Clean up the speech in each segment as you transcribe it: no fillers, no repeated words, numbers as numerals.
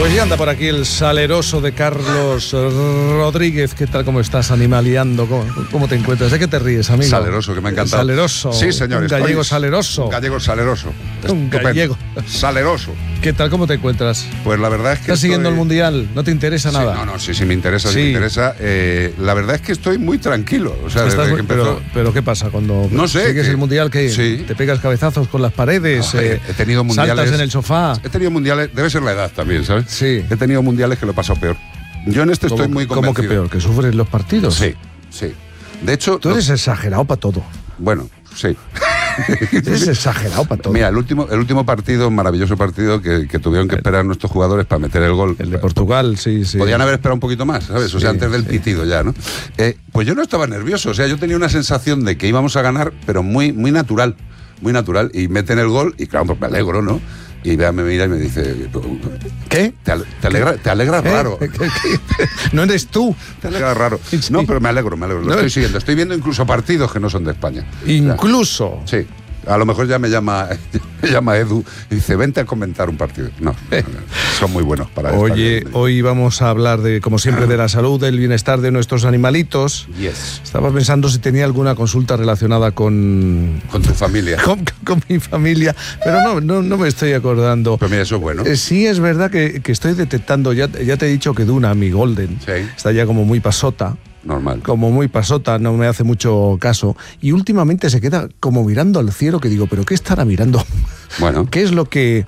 Pues ya anda por aquí el saleroso de Carlos Rodríguez. ¿Qué tal? ¿Cómo estás animaleando? ¿Cómo te encuentras? ¿De qué te ríes, amigo? Saleroso, que me ha encantado. Saleroso. Sí, señor. Un gallego saleroso. Un gallego saleroso. Un gallego. Saleroso. ¿Qué tal? ¿Cómo te encuentras? Pues la verdad es que ¿Estás siguiendo el Mundial? ¿No te interesa nada? Sí, me interesa, sí me interesa. La verdad es que estoy muy tranquilo. O sea, desde que empezó... pero ¿qué pasa? Cuando sigues el Mundial, ¿qué? Sí. ¿Te pegas cabezazos con las paredes? He tenido mundiales... ¿Saltas en el sofá? He tenido mundiales... Debe ser la edad también, ¿sabes? Sí. He tenido mundiales que lo he pasado peor. Yo en este estoy muy convencido. ¿Cómo que peor? ¿Que sufres los partidos? Sí. De hecho... Tú eres exagerado para todo. Bueno, sí. Es exagerado para todo. Mira, el último partido, maravilloso partido que tuvieron que esperar nuestros jugadores para meter el gol. El de Portugal, sí. Podían haber esperado un poquito más, ¿sabes? O sea, antes del pitido ya, ¿no? Pues yo no estaba nervioso, o sea, yo tenía una sensación de que íbamos a ganar, pero muy natural, y meten el gol y claro, pues me alegro, ¿no? Y Bea me mira y me dice... ¿Qué? Te alegra raro. ¿Qué? No eres tú. Te alegra raro. Sí. No, pero me alegro. Lo estoy siguiendo. Estoy viendo incluso partidos que no son de España. ¿Incluso? O sea, sí. A lo mejor ya me llama Edu y dice, vente a comentar un partido. No, son muy buenos para esto. Oye, hoy vamos a hablar, como siempre, de la salud, del bienestar de nuestros animalitos. Yes. Estaba pensando si tenía alguna consulta relacionada con tu familia. Con mi familia, pero no me estoy acordando. Pero mira, eso es bueno. Sí, es verdad que estoy detectando, ya te he dicho que Duna, mi Golden, está ya como muy pasota. Normal. Como muy pasota, no me hace mucho caso. Y últimamente se queda como mirando al cielo, que digo, ¿pero qué estará mirando? Bueno. ¿Qué es lo que...?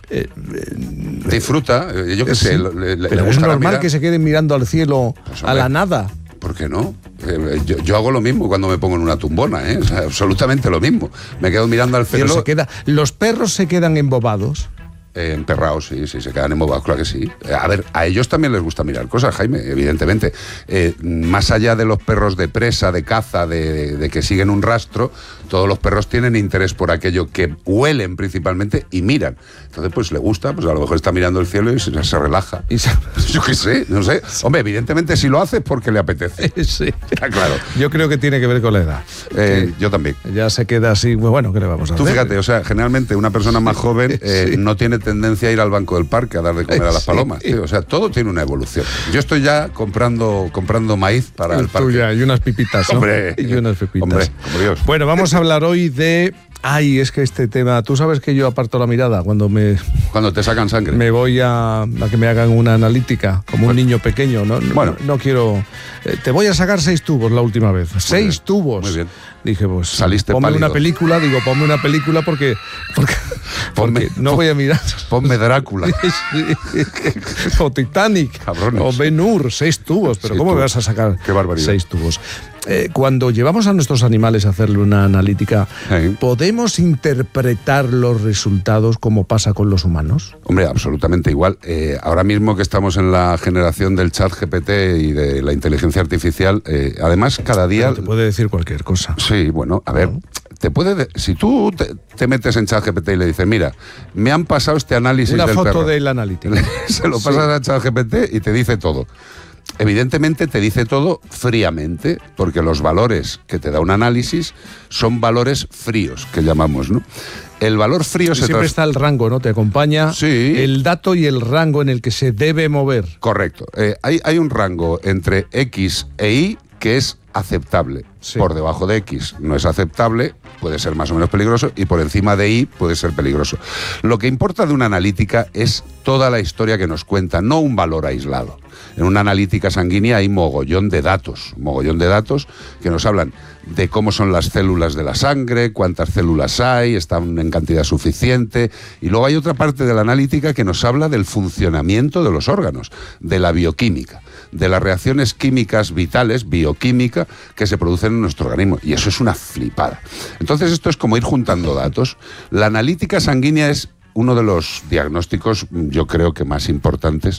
Disfruta, yo qué sé. Pero es normal que se queden mirando al cielo, pues, a la nada. ¿Por qué no? Yo hago lo mismo cuando me pongo en una tumbona, ¿eh? O sea, absolutamente lo mismo. Me quedo mirando al cielo. Los perros se quedan embobados. Emperrados, sí, se quedan embobados, claro que sí. A ver, a ellos también les gusta mirar cosas, Jaime, evidentemente. Más allá de los perros de presa, de caza, de que siguen un rastro, todos los perros tienen interés por aquello que huelen principalmente y miran. Entonces, pues le gusta, pues a lo mejor está mirando el cielo y se relaja. Yo qué sé, no sé. Hombre, evidentemente si lo hace es porque le apetece. Sí. Está claro. Yo creo que tiene que ver con la edad. Yo también. Ya se queda así, bueno, ¿qué le vamos a hacer? Tú fíjate, o sea, generalmente una persona más joven no tiene tendencia a ir al banco del parque a dar de comer a las palomas. Tío. O sea, todo tiene una evolución. Yo estoy ya comprando maíz para el parque. Y unas pipitas, ¿no? Hombre, y unas pipitas. Hombre, como Dios. Bueno, vamos a hablar hoy de... Ay, es que este tema... Tú sabes que yo aparto la mirada cuando te sacan sangre. Me voy a que me hagan una analítica, como un niño pequeño. No quiero... te voy a sacar 6 tubos la última vez. 6 tubos. Muy bien. Dije, pues, saliste ponme pálido. Ponme una película porque no voy a mirar. Ponme Drácula. O Titanic. Cabrones. O Ben-Hur, 6 tubos. Pero ¿cómo me vas a sacar 6 tubos? Cuando llevamos a nuestros animales a hacerle una analítica, ¿podemos interpretar los resultados como pasa con los humanos? Hombre, absolutamente igual. Ahora mismo que estamos en la generación del ChatGPT y de la inteligencia artificial, además cada día... Pero te puede decir cualquier cosa. Sí, bueno, a ver, si tú te metes en ChatGPT y le dices, mira, me han pasado este análisis del perro. Una foto del analítico. Se lo pasas a ChatGPT y te dice todo. Evidentemente te dice todo fríamente, porque los valores que te da un análisis son valores fríos, que llamamos, ¿no? El valor frío siempre está el rango, ¿no? Te acompaña el dato y el rango en el que se debe mover. Correcto. Hay un rango entre X e Y que es aceptable. Sí. Por debajo de X no es aceptable, puede ser más o menos peligroso, y por encima de Y puede ser peligroso. Lo que importa de una analítica es toda la historia que nos cuenta, no un valor aislado. En una analítica sanguínea hay mogollón de datos que nos hablan de cómo son las células de la sangre, cuántas células hay, están en cantidad suficiente, y luego hay otra parte de la analítica que nos habla del funcionamiento de los órganos, de la bioquímica, de las reacciones químicas vitales, bioquímica, que se producen en nuestro organismo, y eso es una flipada. Entonces esto es como ir juntando datos. La analítica sanguínea es uno de los diagnósticos, yo creo que más importantes